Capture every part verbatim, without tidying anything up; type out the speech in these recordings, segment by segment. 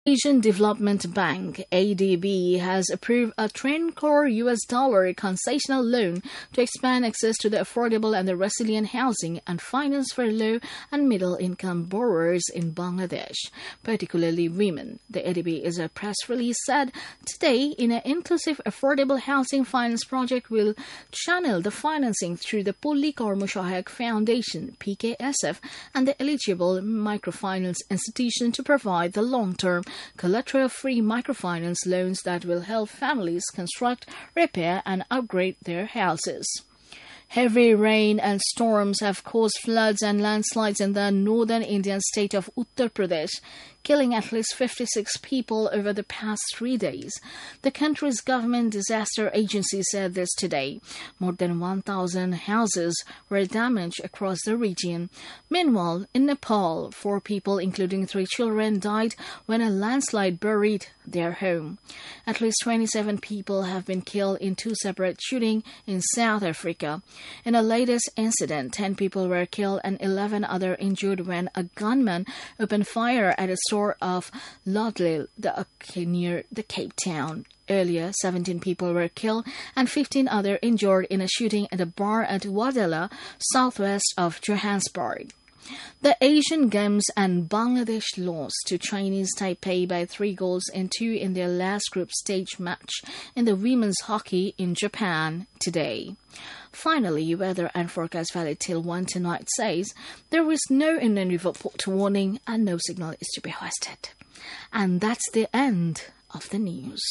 Asian Development Bank, A D B, has approved a ten crore U S dollar concessional loan to expand access to the affordable and the resilient housing and finance for low and middle-income borrowers in Bangladesh, particularly women. The A D B is a press release said today in an inclusive affordable housing finance project will channel the financing through the Pulli Karma Sahayak Foundation, P K S F, and the eligible microfinance institution to provide the long-term collateral-free microfinance loans that will help families construct, repair, and upgrade their houses. Heavy rain and storms have caused floods and landslides in the northern Indian state of Uttar Pradesh, killing at least fifty-six people over the past three days. The country's government disaster agency said this today. More than one thousand houses were damaged across the region. Meanwhile, in Nepal, four people, including three children, died when a landslide buried their home. At least twenty-seven people have been killed in two separate shootings in South Africa. In the latest incident, ten people were killed and eleven others injured when a gunman opened fire at a store of Lodlil, the, near the Cape Town. Earlier, seventeen people were killed and fifteen others injured in a shooting at a bar at Wadala, southwest of Johannesburg. The Asian Games and Bangladesh lost to Chinese Taipei by three goals and two in their last group stage match in the women's hockey in Japan today. Finally, weather and forecast valid till one tonight says there is no imminent report warning and no signal is to be hoisted. And that's the end of the news.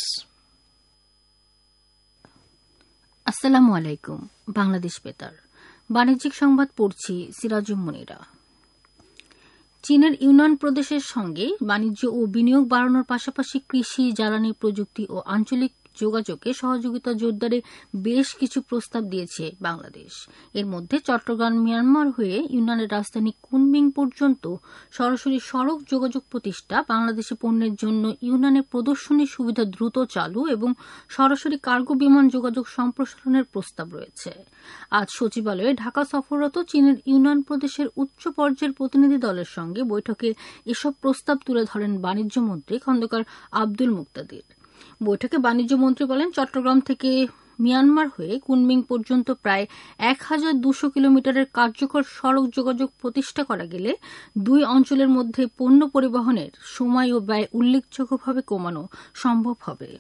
Assalamu alaikum, Bangladesh Betar. বাণিজ্যিক সংবাদ পড়ছি সিরাজুম মুনিরা। চীনের Yunnan প্রদেশের সঙ্গে বাণিজ্য ও বিনিয়োগ বাড়ানোর পাশাপাশি কৃষি, জ্বালানি, প্রযুক্তি ও আঞ্চলিক যোগাযোগে সহযোগিতা জোরদারে বেশ কিছু প্রস্তাব দিয়েছে বাংলাদেশ। এর মধ্যে চট্টগ্রাম মিয়ানমার হয়ে ইউনানের রাজধানী কুনমিং পর্যন্ত সরাসরি সড়ক যোগাযোগ প্রতিষ্ঠা, বাংলাদেশে পণ্যের জন্য ইউনানের প্রদর্শনী সুবিধা দ্রুত চালু এবং সরাসরি কার্গো বিমান যোগাযোগ সম্প্রসারণের প্রস্তাব রয়েছে। আজ সচিবালয়ে ঢাকা সফররত চীনের ইউনান প্রদেশের উচ্চ পর্যায়ের প্রতিনিধি দলের সঙ্গে বৈঠকে এসব প্রস্তাব তুলে ধরেন বাণিজ্যমন্ত্রী খন্দকার আব্দুল মুক্তাদির। বৈঠকে বাণিজ্যমন্ত্রী বলেন, চট্টগ্রাম থেকে মিয়ানমার হয়ে কুনমিং পর্যন্ত প্রায় এক হাজার দুশো কিলোমিটারের কার্যকর সড়ক যোগাযোগ প্রতিষ্ঠা করা গেলে দুই অঞ্চলের মধ্যে পণ্য পরিবহনের সময় ও ব্যয় উল্লেখযোগ্যভাবে কমানো সম্ভব হবে।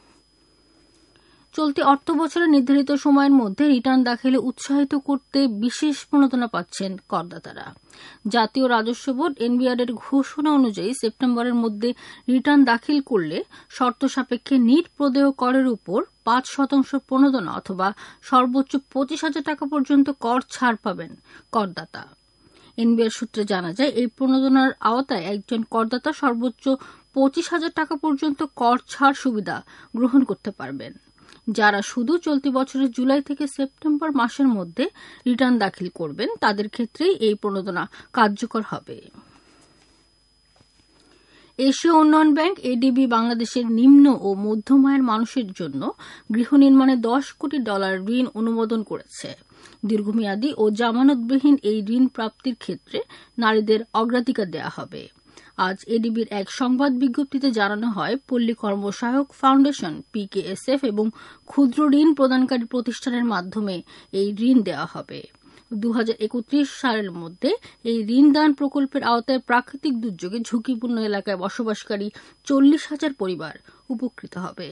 চলতি অর্থ বছরের নির্ধারিত সময়ের মধ্যে রিটার্ন দাখিলে উৎসাহিত করতে বিশেষ প্রণোদনা পাচ্ছেন করদাতারা। জাতীয় রাজস্ব বোর্ড এনবিআর এর ঘোষণা অনুযায়ী সেপ্টেম্বরের মধ্যে রিটার্ন দাখিল করলে শর্ত সাপেক্ষে নিট প্রদেয় করের উপর পাঁচ শতাংশ প্রণোদনা অথবা সর্বোচ্চ পঁচিশ হাজার টাকা পর্যন্ত কর ছাড় পাবেন করদাতা। এনবিআর সূত্রে জানা যায়, এই প্রণোদনার আওতায় একজন করদাতা সর্বোচ্চ পঁচিশ হাজার টাকা পর্যন্ত কর ছাড় সুবিধা গ্রহণ করতে পারবেন। যারা শুধু চলতি বছরের জুলাই থেকে সেপ্টেম্বর মাসের মধ্যে রিটার্ন দাখিল করবেন তাদের ক্ষেত্রেই এই প্রণোদনা কার্যকর হবে। এশীয় উন্নয়ন ব্যাংক এডিবি বাংলাদেশের নিম্ন ও মধ্যম আয়ের মানুষের জন্য গৃহ নির্মাণে দশ কোটি ডলার ঋণ অনুমোদন করেছে। দীর্ঘমেয়াদী ও জামানতবিহীন এই ঋণ প্রাপ্তির ক্ষেত্রে নারীদের অগ্রাধিকার দেওয়া হবে। আজ এডিবির এক সংবাদ বিজ্ঞপ্তিতে জানানো হয়, পল্লী কর্মসহায়ক ফাউন্ডেশন, পিকেএসএফ এবং ক্ষুদ্র ঋণ প্রদানকারী প্রতিষ্ঠানের মাধ্যমে এই ঋণ দেওয়া হবে। দু হাজার একত্রিশ সালের মধ্যে এই ঋণ দান প্রকল্পের আওতায় প্রাকৃতিক দুর্যোগে ঝুঁকিপূর্ণ এলাকায় বসবাসকারী চল্লিশ হাজার পরিবার উপকৃত হবে।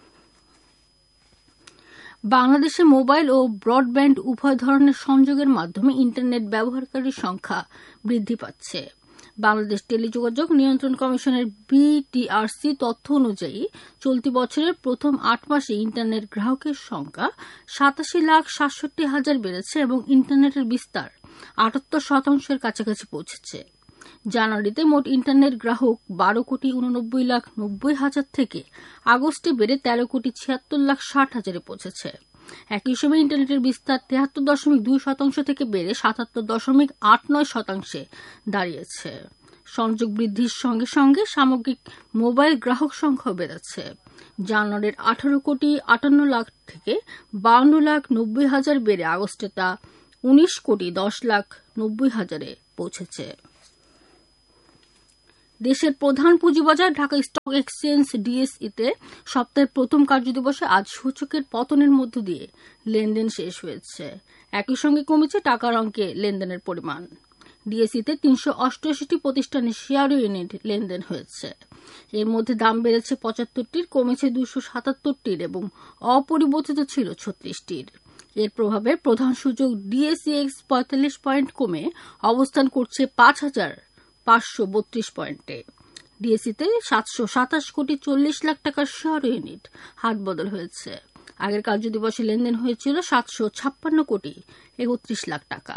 বাংলাদেশে মোবাইল ও ব্রডব্যান্ড উভয় ধরনের সংযোগের মাধ্যমে ইন্টারনেট ব্যবহারকারীর সংখ্যা বৃদ্ধি পাচ্ছে। বাংলাদেশ টেলিযোগাযোগ নিয়ন্ত্রণ কমিশনের বিটিআরসি তথ্য অনুযায়ী চলতি বছরের প্রথম আট মাসে ইন্টারনেট গ্রাহকের সংখ্যা সাতাশি লাখ সাতষট্টি হাজার বেড়েছে এবং ইন্টারনেটের বিস্তার আটাত্তর শতাংশের কাছাকাছি পৌঁছেছে। জানুয়ারিতে মোট ইন্টারনেট গ্রাহক বারো কোটি উননব্বই লাখ নব্বই হাজার থেকে আগস্টে বেড়ে তেরো কোটি ছিয়াত্তর লাখ ষাট হাজারে পৌঁছেছে। একই সময় ইন্টারনেটের বিস্তার তেহাত্তর দশমিক দুই শতাংশ থেকে বেড়ে সাতাত্তর দশমিক আট নয় শতাংশে দাঁড়িয়েছে। সংযোগ বৃদ্ধির সঙ্গে সঙ্গে সামগ্রিক মোবাইল গ্রাহক সংখ্যা বেড়েছে। জানুয়ারির আঠারো কোটি আটান্ন লাখ থেকে বাউন্ন লাখ নব্বই হাজার বেড়ে আগস্টে তা উনিশ কোটি দশ লাখ নব্বই হাজারে পৌঁছেছে। দেশের প্রধান পুঁজিবাজার ঢাকা স্টক এক্সচেঞ্জ ডিএসইতে সপ্তাহের প্রথম কার্যদিবসে আজ সূচকের পতনের মধ্য দিয়ে লেনদেন শেষ হয়েছে। একই সঙ্গে কমেছে টাকার অঙ্কে লেনদেনের পরিমাণ। ডিএসইতে তিনশো অষ্টআশিটি প্রতিষ্ঠানের শেয়ার ইউনিট লেনদেন হয়েছে। এর মধ্যে দাম বেড়েছে পঁচাত্তরটির, কমেছে দুশো সাতাত্তরটির এবং অপরিবর্তিত ছিল ছত্রিশটির। এর প্রভাবে প্রধান সূচক ডিএসইএক্স পঁয়তাল্লিশ পয়েন্ট কমে অবস্থান করছে পাঁচ হাজার পাঁচশো বত্রিশ পয়েন্টে। ডিএসইতে সাতশো সাতাশ কোটি চল্লিশ লাখ টাকার শেয়ার ইউনিট হাত বদল হয়েছে। আগের কার্যদিবসে লেনদেন হয়েছিল সাতশো ছাপ্পান্ন কোটি একত্রিশ লাখ টাকা।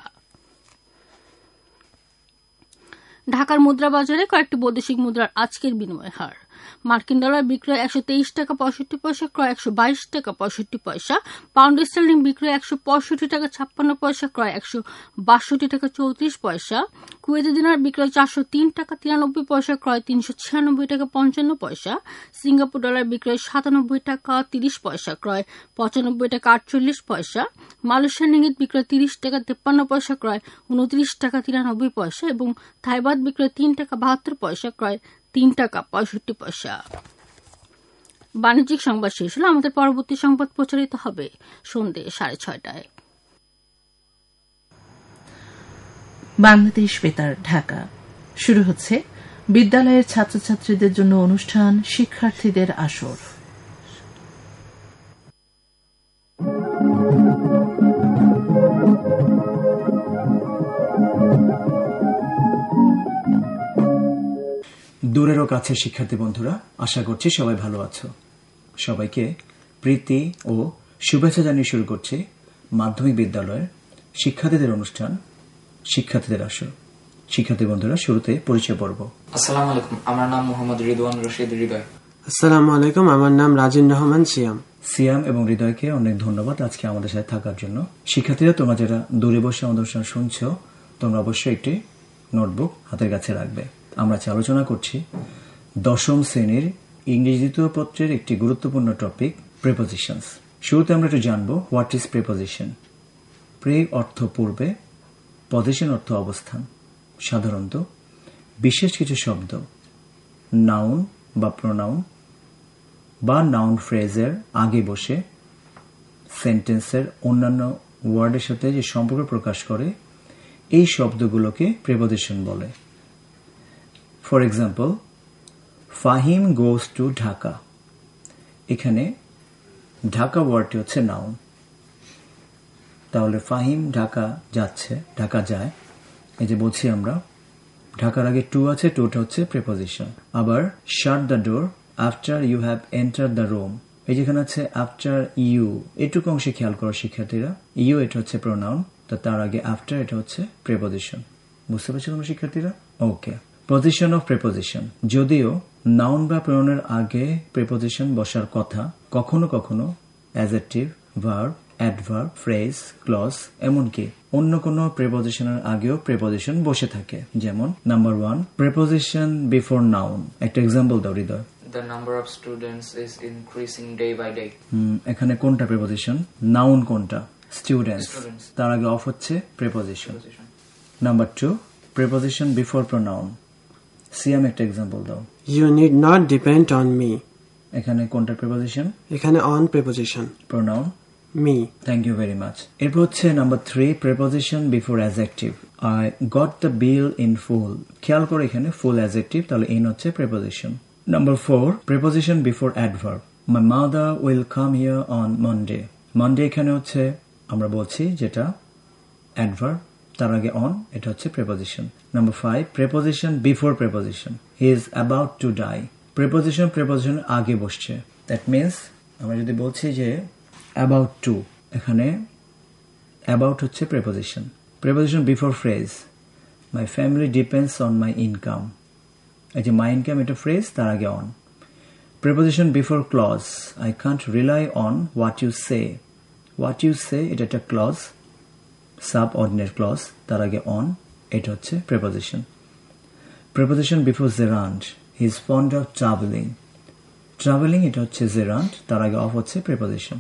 ঢাকার মুদ্রা বাজারে কয়েকটি বৈদেশিক মুদ্রার আজকের বিনিময় হার: মার্কিন ডলার বিক্রয় একশো তেইশ টাকা পঁয়ষট্টি পয়সা, ক্রয় একশো বাইশ টাকা পঁয়ষট্টি পয়সা। পাউন্ড স্টার্লিং বিক্রয় একশো পঁয়ষট্টি টাকা ছাপ্পান্ন পয়সা, ক্রয় একশো বাষট্টি টাকা চৌত্রিশ পয়সা। কুয়েতি দিনার বিক্রয় চারশো তিন টাকা তিরানব্বই পয়সা, ক্রয় তিনশো ছিয়ানব্বই টাকা পঞ্চান্ন পয়সা। সিঙ্গাপুর ডলার বিক্রয় সাতানব্বই টাকা তিরিশ পয়সা, ক্রয় পঁচানব্বই টাকা আটচল্লিশ পয়সা। মালয়েশিয়ান রিঙ্গিত বিক্রয় তিরিশ টাকা তেপ্পান্ন পয়সা, ক্রয় উনত্রিশ টাকা তিরানব্বই পয়সা এবং থাইবাদ বিক্রয় তিন টাকা বাহাত্তর পয়সা, ক্রয় তিন টাকা পঁয়ষট্টি পয়সা। বাণিজ্যিক সংবাদ শেষ হলো। আমাদের পরবর্তী সংবাদ প্রচারিত হবে সন্ধ্যে সাড়ে ছয়টায়। বাংলাদেশ বেতার ঢাকা। শুরু হচ্ছে বিদ্যালয়ের ছাত্রছাত্রীদের জন্য অনুষ্ঠান শিক্ষার্থীদের আসর। দূরেরও কাছে শিক্ষার্থী বন্ধুরা, আশা করছি সবাই ভালো আছো। সবাইকে প্রীতি ও শুভেচ্ছা জানিয়ে শুরু করছি মাধ্যমিক বিদ্যালয়ের শিক্ষার্থীদের অনুষ্ঠান শিক্ষার্থীদের আসর। শিক্ষার্থী বন্ধুরা, শুরুতে পরিচয় পর্ব। আসসালামু আলাইকুম, আমার নাম মোহাম্মদ রিদওয়ান রশিদ হৃদয়। আসসালামু আলাইকুম, আমার নাম রাজিন রহমান সিয়াম। সিয়াম এবং হৃদয়কে অনেক ধন্যবাদ আজকে আমাদের সাথে থাকার জন্য। শিক্ষার্থীরা, তোমরা যারা দূরে বসে আমাদের অনুষ্ঠান শুনছো, তোমরা অবশ্যই একটি নোটবুক হাতের কাছে রাখবে। আমরা আজ আলোচনা করছি দশম শ্রেণীর ইংরেজি দ্বিতীয় পত্রের একটি গুরুত্বপূর্ণ টপিক, প্রিপোজিশনস। শুরুতে আমরা একটু জানবো হোয়াট ইজ প্রিপোজিশন। প্রে অর্থ পূর্বে, পজিশন অর্থ অবস্থান। সাধারণত বিশেষ কিছু শব্দ নাউন বা প্রোনাউন বা নাউন ফ্রেজের আগে বসে সেন্টেন্সের অন্যান্য ওয়ার্ডের সাথে যে সম্পর্ক প্রকাশ করে, এই শব্দগুলোকে প্রিপোজিশন বলে। For example, Fahim goes to Dhaka. এখানে ঢাকা ওয়ার্ডটি হচ্ছে নাউন। তাহলে ফাহিম ঢাকা যাচ্ছে, ঢাকা যায়, এই যে বলছি আমরা, ঢাকার আগে টু আছে, টুটা হচ্ছে প্রিপোজিশন। আবার শাট the door after you have enter the room, এই যেখানে আছে আফটার ইউ, এটুকু অংশে খেয়াল করো শিক্ষার্থীরা। ইউ এটা হচ্ছে প্রোনাউন, তো তার আগে আফটার এটা হচ্ছে প্রিপোজিশন। বুঝতে পারছো তোমরা শিক্ষার্থীরা? ওকে। Position of preposition. যদিও নাউন বা প্রোনাউনের আগে প্রিপোজিশন বসার কথা, কখনো কখনো adjective, verb, adverb, phrase, clause, এমনকি অন্য কোনো প্রিপোজিশনের আগেও প্রিপোজিশন বসে থাকে। যেমন number one, preposition before noun. একটা এক্সাম্পল দাও হৃদয়। The number of students is increasing day by day. এখানে কোনটা প্রিপোজিশন? নাউন কোনটা? স্টুডেন্টস। তার আগে অফ হচ্ছে preposition. Number two, preposition before pronoun. সিয়াম একটা এক্সাম্পল দাও। You need not depend on me. এখানে কোনটা প্রিপোজিশন? এখানে on preposition. Pronoun me. Thank you very much. এরপর হচ্ছে number three, preposition before adjective. I got the bill in full. খেয়াল করে এখানে ফুল অ্যাডজেক্টিভ, তাহলে ইন হচ্ছে preposition. Number four, preposition before adverb. My mother will come here on Monday. Monday এখানে হচ্ছে আমরা বলছি যেটা অ্যাডভার্ব, তার আগে অন, এটা হচ্ছে preposition. Number five, preposition before preposition. He is about to die. Preposition preposition আগে বসছে। দ্যাট মিনস আমরা যদি বলছি যে অ্যাবাউট টু, এখানে অ্যাবাউট হচ্ছে preposition. Preposition before phrase, my family depends on my income. এই যে মাই ইনকাম এটা ফ্রেজ, তার আগে on. Preposition before clause, I can't rely on what you say. What you সে এটা একটা ক্লজ, সাব অর্ডিনেট ক্লজ, তার আগে অন, এটা হচ্ছে preposition. Preposition before gerund, he is fond of travelling. Travelling এটা হচ্ছে জেরান্ড, তার আগে অফ হচ্ছে প্রিপোজিশন।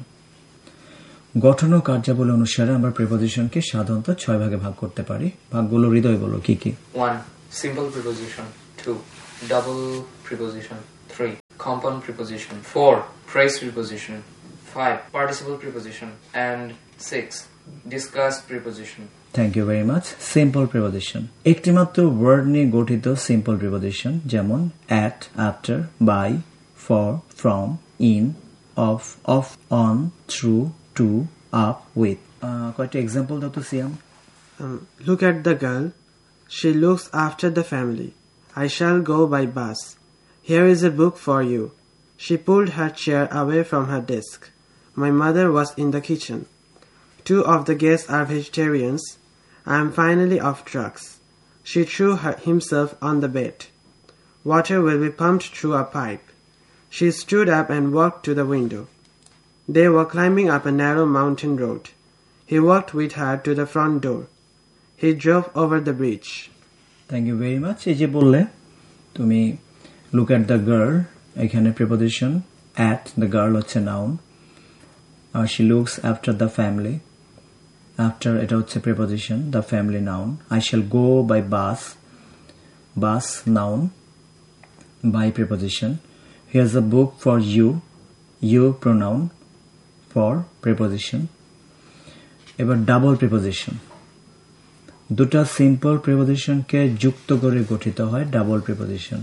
গঠন ও কার্যাবলী অনুসারে আমরা প্রিপোজিশনকে সাধারণত ছয় ভাগে ভাগ করতে পারি। ভাগগুলো হৃদয় বলো কি কি? One, simple preposition. Two, double preposition. Three, compound preposition. Four, phrase preposition. Five, participle preposition. And six, discuss preposition. Thank you very much. Simple preposition. একটি মাত্র ওয়ার্ড নিয়ে গঠিত সিম্পল প্রিপোজিশন যেমন at, after, by, for, from, in, of, of, on, through, to, up, with. কয়েকটা example দাও তো সিয়াম। Um, look at the girl. She looks after the family. I shall go by bus. Here is a book for you. She pulled her chair away from her desk. My mother was in the kitchen. Two of the guests are vegetarians. I am finally off drugs. She threw her, himself on the bed. Water will be pumped through a pipe. She stood up and walked to the window. They were climbing up a narrow mountain road. He walked with her to the front door. He drove over the bridge. Thank you very much. এই যে বললে তুমি look at the girl, এখানে preposition at, the girl হচ্ছে noun. Uh, she looks after the family. After এটা হচ্ছে preposition, the family noun. I shall go by bus. Bus noun. By preposition. Here's a book for you. You pronoun. For preposition. এবার double preposition. দুটা simple প্রিপোজিশনকে যুক্ত করে গঠিত হয় double preposition.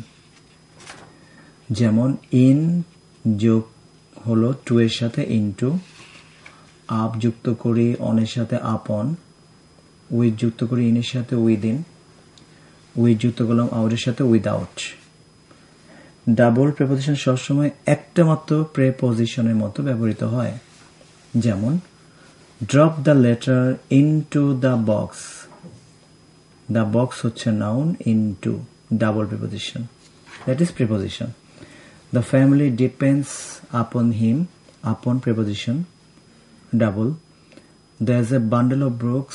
যেমন in যোগ হলো টু এর সাথে ইনটু, আপ যুক্ত করি অনের সাথে আপন, উইথ যুক্ত করি ইনের সাথে উইদিন, উইথ যুক্ত করলাম আউটের সাথে উইদাউট। ডাবল প্রিপোজিশন সবসময় একটা মাত্র প্রেপোজিশনের মতো ব্যবহৃত হয়। যেমন drop the letter into the box. The box হচ্ছে noun, into double preposition. That is preposition. The family depends upon him, upon preposition, double. There's a bundle of books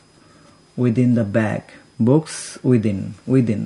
within the bag. Books within, within,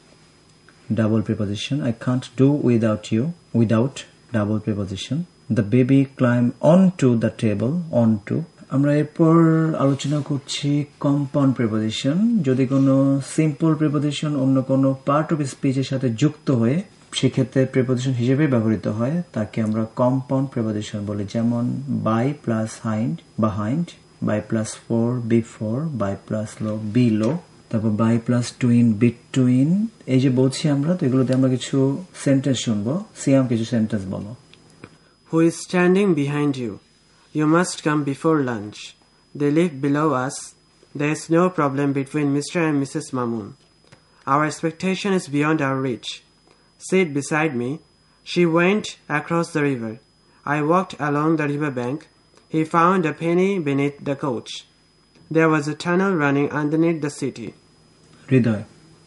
double preposition. I can't do without you, without, double preposition. The baby climbed onto the table, onto. আমরা এরপর আলোচনা করছি compound preposition. যদি কোনো simple preposition অন্য কোনো part of স্পিচের সাথে যুক্ত হয়ে সেক্ষেত্রে প্রিপোজিশন হিসেবে ব্যবহৃত হয় তাকে আমরা কম্পাউন্ড প্রিপোজিশন বলি। যেমন by plus hind, behind, by plus four, before, by plus low, below, তারপর বাই প্লাস টুইন, বিটুইন। এই যে বলছি আমরা, তো এগুলোতে আমরা কিছু সেন্টেন্স শুনবো। সিয়াম কিছু সেন্টেন্স বলো। Who is standing behind you? You must come before lunch. They live below us. There is no problem between Mister and Missus Mamoon. Our expectation is beyond our reach. Sit beside me. She went across the river. I walked along the riverbank. He found a penny beneath the coach. There was a tunnel running underneath the city. হৃদয়,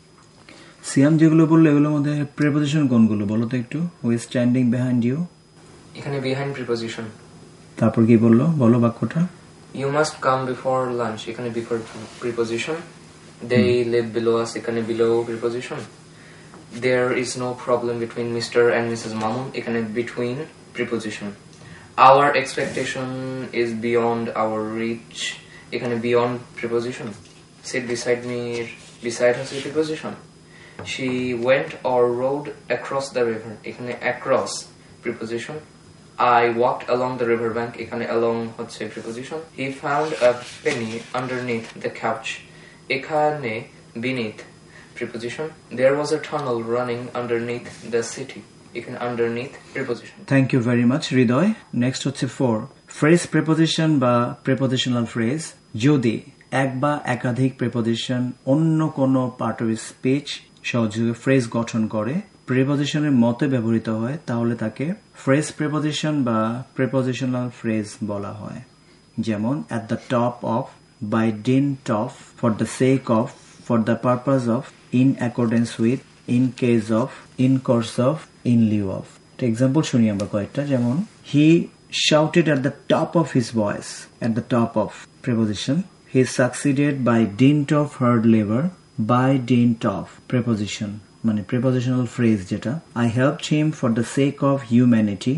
সিয়াম যেগুলো বললো এগুলোর মধ্যে preposition কোনগুলো বলো তো একটু। Who is standing behind you? এখানে behind preposition. তারপর কি বললো বলো বাক্যটা। You must come before lunch. এখানে before preposition. They hmm. live below us. এখানে below preposition. There is no problem between Mister and Missus Mamoon. এখানে between preposition. Our expectation is beyond our reach. এখানে beyond preposition. Sit beside me. Beside us is preposition. She went or rode across the river. এখানে across preposition. I walked along the riverbank. এখানে along হচ্ছে preposition. He found a penny underneath the couch. এখানে beneath preposition. There was a tunnel running underneath the city. এখানে underneath preposition. Thank you very much Hridoy. Next হচ্ছে four, phrase preposition বা prepositional phrase. যদি এক বা একাধিক preposition অন্য কোনো পার্ট অফ স্পিচ সহযোগে ফ্রেজ গঠন করে প্রেপোজিশনের মতে ব্যবহৃত হয় তাহলে তাকে ফ্রেজ প্রেপোজিশন বা প্রেপোজিশনাল ফ্রেজ বলা হয়। যেমন at the top of, by dint of, for the sake of, for the purpose of, in accordance with, in case of, in course of, in lieu of। Example শুনি আমরা কয়েকটা। যেমন he shouted at the top of his voice, at the top of preposition. He succeeded by dint of hard labor, by dint of preposition মানে prepositional phrase যেটা। I helped him for the sake of humanity.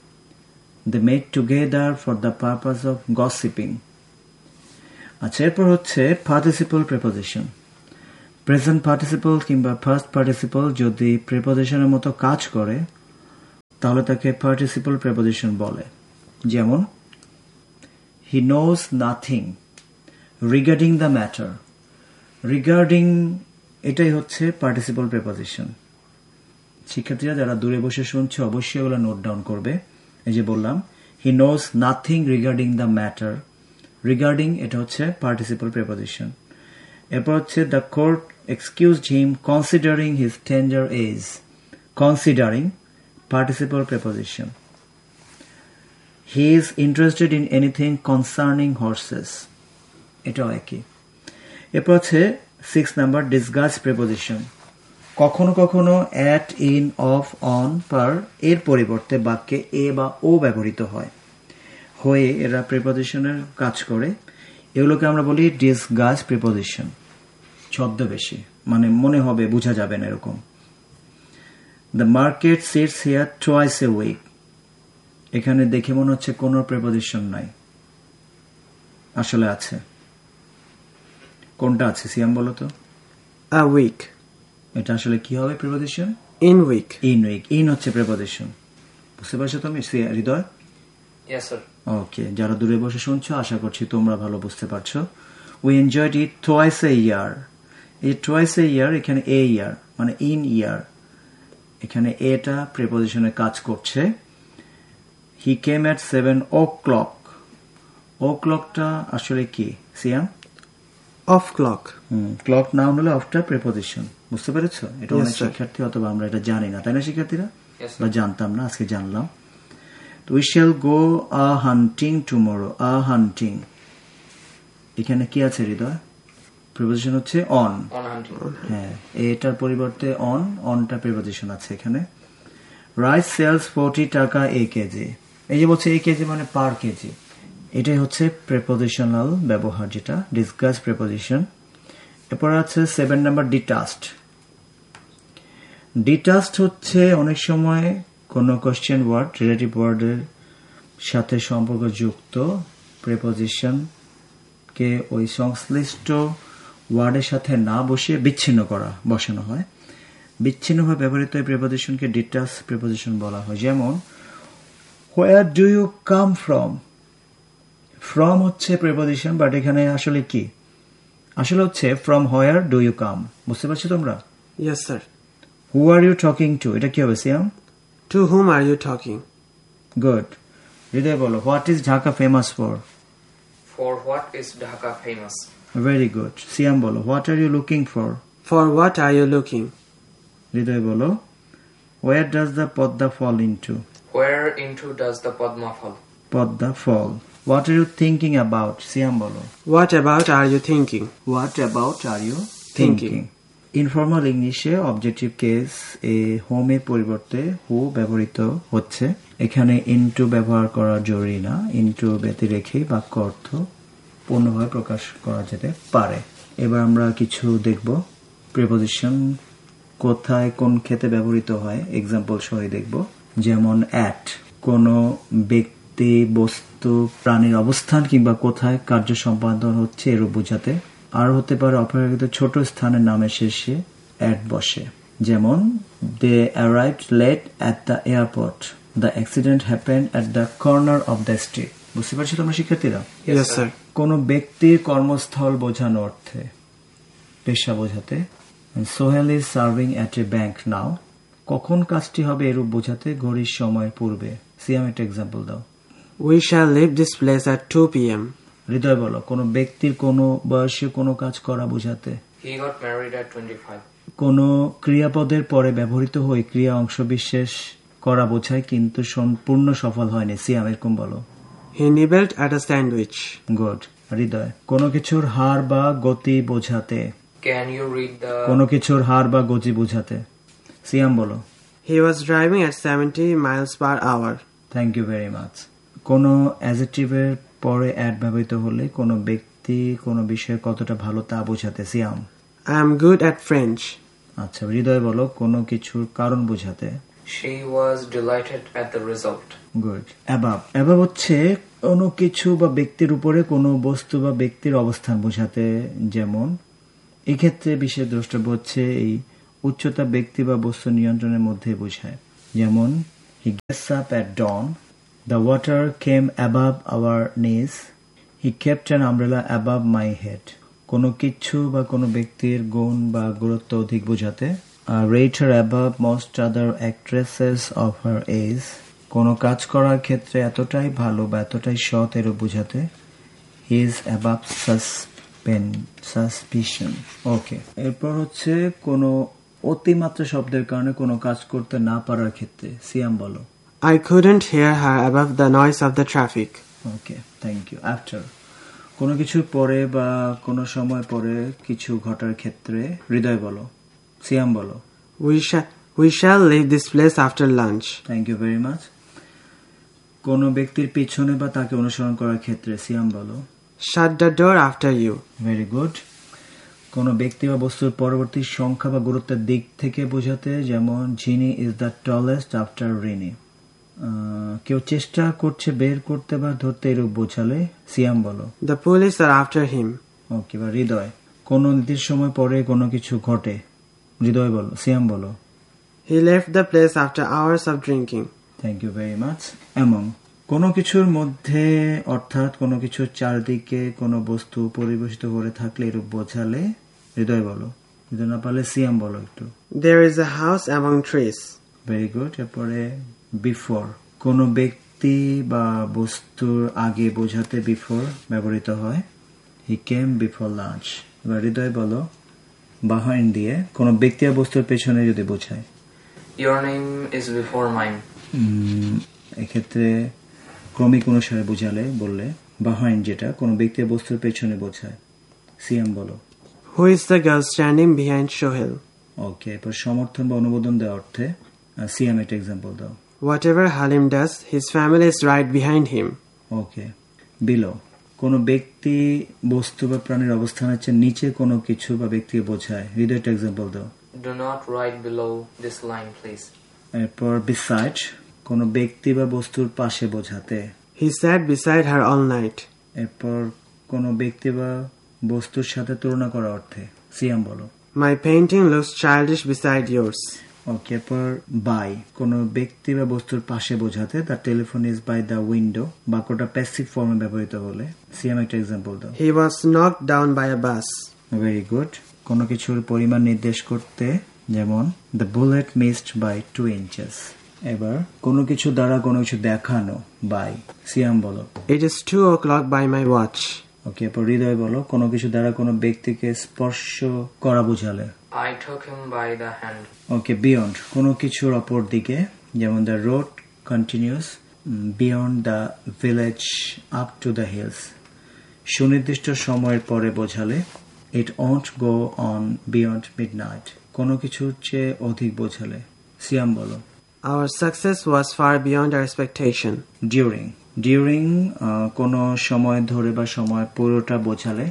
They met together for the purpose of gossiping. আচ্ছা, এরপর হচ্ছে participle preposition। Present participle কিংবা first participle যদি প্রিপোজিশনের মতো কাজ করে তাহলে তাকে পার্টিসিপল প্রিপোজিশন বলে। যেমন he knows nothing regarding the matter. Regarding এটাই হচ্ছে পার্টিসিপল প্রিপোজিশন। শিক্ষার্থীরা যারা দূরে বসে শুনছে অবশ্যই ওগুলো নোট ডাউন করবে। এই যে বললাম he knows nothing regarding the matter, regarding এটা হচ্ছে পার্টিসিপল প্রিপোজিশন। এরপর হচ্ছে the court excused him considering his tender age, considering participle preposition. He is interested in anything concerning horse's, এটাও একই। এরপর হচ্ছে সিক্স নাম্বার ডিসগাস্ট প্রিপোজিশন। কখনো কখনো অ্যাট, ইন, অফ, অন, পার এর পরিবর্তে বাক্যে এ বা ও ব্যবহৃত হয় হয়ে এরা প্রিপোজিশনের কাজ করে। এগুলোকে আমরা বলি ডিসগাস্ট প্রিপোজিশন। ছদ্মবেশী মানে মনে হবে বোঝা যাবে না এরকম। The market seats here twice A week, এখানে দেখে মনে হচ্ছে কোনো প্রিপোজিশন নাই, আসলে আছে। কোনটা আছে সিয়াম বলো তো? A week. এটা আসলে কি হবে preposition? In week. In week, in হচ্ছে প্রিপোজিশন। বুঝতে পারছো তুমি হৃদয়? Yes, sir. ওকে, যারা দূরে বসে শুনছো আশা করছি তোমরা ভালো বুঝতে পারছো। উই এনজয়েড ইট টুয়াইস এ ইয়ার। এই টুয়াইস এ ইয়ার এখানে এ ইয়ার মানে ইন ইয়ার, এখানে এটা প্রিপোজিশনে কাজ করছে। হি কেম এট সেভেন ও ক্লক। ও ক্লকটা আসলে কি সিয়াম? Off clock. ক্লক নাউন হলে অফটা প্রিপোজিশন। বুঝতে পেরেছো? এটা অনেক শিক্ষার্থী অথবা আমরা এটা জানি না, তাই না শিক্ষার্থীরা? বা জানতাম না, আজকে জানলাম। We shall go a hunting tomorrow. আ হান্টিং এখানে কি আছে হৃদয়? প্রিপোজিশন হচ্ছে অন। হ্যাঁ, এটার পরিবর্তে অন, অনটা প্রিপোজিশন আছে এখানে। রাইস সেলস ফোর্টি টাকা এ কেজি। এই যে বলছে এ কেজি মানে পার কেজি, এটাই হচ্ছে প্রিপোজিশনাল ব্যবহার, যেটা ডিসগাস্ট প্রিপোজিশন। এরপর আছে সেভেন নাম্বার ডিটাচড। ডিটাচড হচ্ছে অনেক সময় কোনো কোশ্চেন ওয়ার্ড রিলেটিভ ওয়ার্ডের সাথে সম্পর্কযুক্ত প্রিপোজিশন কে ওই সংশ্লিষ্ট ওয়ার্ডের সাথে না বসিয়ে বিচ্ছিন্ন করা বসানো হয়। বিচ্ছিন্নভাবে ব্যবহৃত এই প্রিপোজিশনকে ডিটাচ প্রিপোজিশন বলা হয়। যেমন where do you come from. From হচ্ছে প্রিপোজিশন, বাট এখানে আসলে কি? আসলে হচ্ছে from where do you come. বুঝতে পারছো তোমরা? Yes, sir. Who are you talking to, এটা কি হবে সিয়াম? To whom are you talking? Good. হৃদয় বলো what is Dhaka famous for. For what is Dhaka famous? Very good. সিয়াম বলো what are you looking for. For what are you looking? হৃদয় বলো war does the Padma fall into. Where into does the Padma fall? Padma fall. What are you thinking about. সিয়াম বলো What about are you thinking? What about are you Thinking. Thinking. Informal ইংলিশে objective case এ হোমের পরিবর্তে হু ব্যবহৃত হচ্ছে। এখানে into ব্যবহার করা জরুরি না, ইনটু ব্যতি রেখে বাক্য অর্থ পূর্ণভাবে প্রকাশ করা যেতে পারে। এবার আমরা কিছু দেখব প্রিপোজিশন কোথায় কোন ক্ষেত্রে ব্যবহৃত হয়, এক্সাম্পল সহ দেখব। যেমন অ্যাট, কোনো ব্যক্তি, বস্তু, প্রাণীর অবস্থান কিংবা কোথায় কার্য সম্পাদন হচ্ছে এরূপ বোঝাতে। আর হতে পারে অপেক্ষাকৃত ছোট স্থানের নামের শেষে অ্যাট বসে। যেমন দে arrived late at the airport, the accident happened at the corner of the street. বুঝতে পারছো তোমরা শিক্ষার্থীরা? Yes, sir. কোনো ব্যক্তির কর্মস্থল বোঝানো অর্থে, পেশা বোঝাতে। Sohel is serving at a bank নাও। কখন কাজটি হবে এরূপ বোঝাতে ঘড়ির সময়ের পূর্বে। সিয়াম একটা এক্সাম্পল দাও। We shall leave this place at two p.m. হৃদয় বলো কোনো ব্যক্তির কোনো বয়সে কোনো কাজ করা বোঝাতে। He got married at twenty-five. কোনো ক্রিয়াপদের পরে ব্যবহৃত হয়ে ক্রিয়া অংশ বিশেষ করা বোঝায় কিন্তু সম্পূর্ণ সফল হয়নি। সিয়াম এরকম বলো। He nibbled at a sandwich. Good. হৃদয় কোনো কিছুর হার বা গতি বোঝাতে। Can you read the... কোনো কিছুর হার বা গতি বোঝাতে। সিয়াম বলো। He was driving at seventy miles per hour. Thank you very much. কোনো অ্যাডজেক্টিভের পরে অ্যাড ব্যবহৃত হলে কোনো ব্যক্তি কোনো বিষয়ে কতটা ভালো তা বোঝাতে। সিয়াম। I am good at French. আচ্ছা, হৃদয় বলো কোনো কিছুর কারণ বোঝাতে। She was delighted at the result. Good. অ্যাবাব, অ্যাবাব হচ্ছে কোনো কিছু বা ব্যক্তির উপরে কোনো বস্তু বা ব্যক্তির অবস্থান বোঝাতে। যেমন এক্ষেত্রে বিশেষ দ্রষ্টব্য হচ্ছে এই উচ্চতা ব্যক্তি বা বস্তু নিয়ন্ত্রণের মধ্যে বোঝায়। যেমন he gets up at Don, the water came above hour নিজ, হি kept an umbrella above my head. কোনো কিছু বা কোনো ব্যক্তির গুণ বা গুরুত্ব অধিক বোঝাতে rate her above most other actresses of her age, কোনো কাজ করার ক্ষেত্রে এতটাই ভালো বা এতটাই সৎ এরূপ বোঝাতে he is above suspicion. ওকে, এরপর হচ্ছে কোনো অতিমাত্রা শব্দের কারণে কোনো কাজ করতে না পারার ক্ষেত্রে সিয়াম বলো। I couldn't hear her above the noise of the traffic. Okay, thank you. After, কোনো কিছুর পরে বা কোনো সময় পরে কিছু ঘটার ক্ষেত্রে হৃদয় বলো। সিয়াম বলো। We shall we shall leave this place after lunch. Thank you very much. কোনো ব্যক্তির পিছনে বা তাকে অনুসরণ করার ক্ষেত্রে সিয়াম বলো। Shut the door after you. Very good. কোনো ব্যক্তি বা বস্তুর পরবর্তী সংখ্যা বা গুরুত্বের দিক থেকে বোঝাতে, যেমন জিনি is the tallest after Rini. কেউ চেষ্টা করছে বের করতে বা ধরতে এরূপ বোঝালে সিয়াম বলো। The police are after him. ওকে, বা হৃদয়, কোনো নির্দিষ্ট সময় পরে কোনো কিছু ঘটে, হৃদয় বলো। সিয়াম বলো। He left the place after hours of drinking. Thank you very much. এমন কোনো কিছুর মধ্যে অর্থাৎ কোনো কিছুর চারদিকে কোনো বস্তু পরিবেশিত করে থাকলে এরূপ বোঝালে হৃদয় বলো। হৃদয় না পারলে সিয়াম বলো একটু। There is a house among trees. Very good. এরপরে বিফোর, কোনো ব্যক্তি বা বস্তুর আগে বোঝাতে বিফোর ব্যবহৃত হয়। হি কেম বিফোর লাঞ্চ। এবার হৃদয় বলো। বাহাইন্ড দিয়ে কোনো ব্যক্তি বা বস্তুর পেছনে যদি বোঝায়। Your name is before mine. এক্ষেত্রে ক্রমিক অনুসারে বোঝালে বললে বাহাইন্ড, যেটা কোনো ব্যক্তি বা বস্তুর পেছনে বোঝায়। সিয়াম বলো। Who is the girl standing behind Shohel? ওকে, এরপর সমর্থন বা অনুমোদন দেওয়ার অর্থে সিয়াম একটা এক্সাম্পল দাও। Whatever Halim does, his family is right behind him. Okay, below, কোনো ব্যক্তি বস্তু বা প্রাণীর অবস্থান হচ্ছে নিচে কোনো কিছু বা ব্যক্তিকে বোঝায়। হৃদয় একটা এক্সাম্পল দাও। Do not write below this line, please. এরপর বিসাইড, কোনো ব্যক্তি বা বস্তুর পাশে বোঝাতে। He sat beside her all night. এরপর কোনো ব্যক্তি বা বস্তুর সাথে তুলনা করা অর্থে। সিয়াম বলো। My painting looks childish beside yours. ওকে, এরপর বাই, কোনো ব্যক্তি বা বস্তুর পাশে বোঝাতে। The telephone is by the window, বাক্যটা প্যাসিভ ফর্মে ব্যবহৃত হলে। সিয়াম একটা এক্সাম্পল দাও। He was knocked down by a bus. Very good. কোনো কিছুর পরিমাণ নির্দেশ করতে, যেমন the bullet missed by two inches. এবার কোনো কিছু দ্বারা কোনো কিছু দেখানো, বাই। সিয়াম বলো। It is two o'clock by my watch. ওকে, এরপর হৃদয় বলো। কোনো কিছু দ্বারা কোনো ব্যক্তিকে স্পর্শ করা বোঝালে। I took him by the hand. Okay, beyond, কোনো কিছুর অপর দিকে, যেমন the road continuous beyond the village up to the hills. সুনির্দিষ্ট সময়ের পরে বোঝালে it won't go on beyond midnight. কোনো কিছুর চেয়ে অধিক বোঝালে। সিয়াম বলো। Our success was far beyond our expectation. During, during কোনো সময় ধরে বা সময় পুরোটা বোঝালে।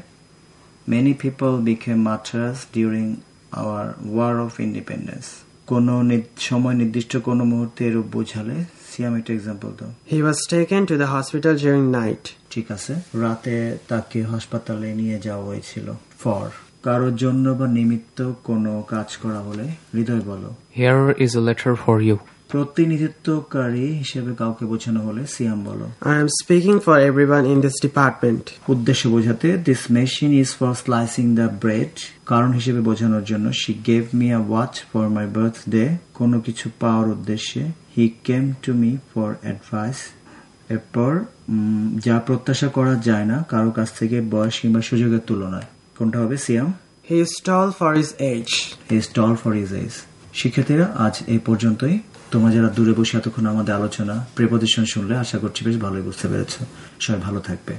Many people became martyrs during our war of independence. কোনো সময় নির্দিষ্ট কোনো মুহূর্তে এরূপ বোঝালে। সিয়াম একটা এক্সাম্পল দাও। He was taken to the hospital during night. ঠিক আছে, রাতে তাকে হাসপাতালে নিয়ে যাওয়া হয়েছিল। ফর, কারোর জন্য বা নিমিত্ত কোনো কাজ করা হলে। হৃদয় বলো। Here is a letter for you. প্রতিনিধিত্বকারী হিসেবে কাউকে বোঝানো হলে। সিয়াম বলো। I am speaking for everyone in this department. উদ্দেশ্য বোঝাতে this machine is for slicing the bread. কারণ হিসেবে বোঝানোর জন্য she gave me a watch for my birthday. কোনো কিছু পাওয়ার উদ্দেশ্যে হি came to me for advice. এরপর যা প্রত্যাশা করা যায় না কারো কাছ থেকে বয়স কিংবা সুযোগের তুলনায়। কোনটা হবে সিয়াম? He is tall for his age. He is tall for his age. শিক্ষার্থীরা, আজ এই পর্যন্তই। তোমরা যারা দূরে বসে এতক্ষণ আমাদের আলোচনা প্রিপজিশন শুনলে আশা করছি বেশ ভালোই বুঝতে পেরেছ। সবাই ভালো থাকবে।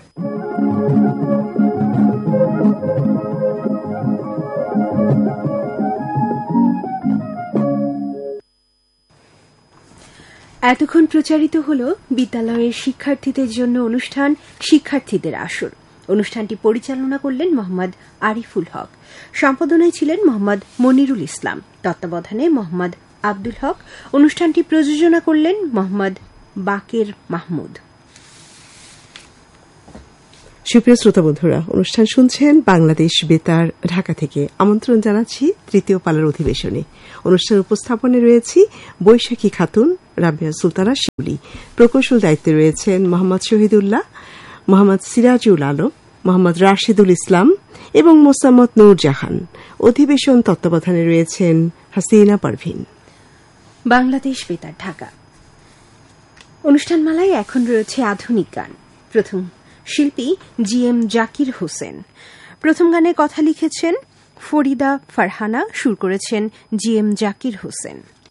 এতক্ষণ প্রচারিত হলো বিদ্যালয়ের শিক্ষার্থীদের জন্য অনুষ্ঠান শিক্ষার্থীদের আসর। অনুষ্ঠানটি পরিচালনা করলেন মোহাম্মদ আরিফুল হক। সম্পাদনায় ছিলেন মোহাম্মদ মনিরুল ইসলাম। তত্ত্বাবধানে মোহাম্মদ আব্দুল হক। অনুষ্ঠানটি প্রযোজনা করলেন মোহাম্মদ বাকের মাহমুদ। সুপ্রিয় শ্রোতা বন্ধুরা, অনুষ্ঠান শুনছেন বাংলাদেশ বেতার ঢাকা থেকে। আমন্ত্রণ জানাচ্ছি তৃতীয় পালার অধিবেশনে। অনুষ্ঠান উপস্থাপনে রয়েছি বৈশাখী খাতুন, রাবেয়া সুলতানা শিউলি। প্রকৌশল দায়িত্বে রয়েছেন মোহাম্মদ শহীদুল্লাহ, মোহাম্মদ সিরাজুল আলম, মোহাম্মদ রাশেদুল ইসলাম এবং মোসাম্মদ নূরজাহান। অধিবেশন তত্ত্বাবধানে রয়েছেন হাসিনা পারভিন। বাংলাদেশ বেতার ঢাকা অনুষ্ঠানমালায় এখন রয়েছে আধুনিক গান। প্রথম শিল্পী জি এম জাকির হোসেন। প্রথম গানে কথা লিখেছেন ফরিদা ফারহানা, সুর করেছেন জি এম জাকির হোসেন।